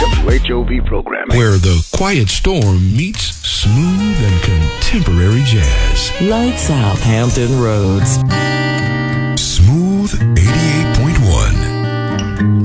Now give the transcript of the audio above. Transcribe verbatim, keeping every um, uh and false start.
W H O V programming. Where the quiet storm meets smooth and contemporary jazz. Lights out Hampton Roads.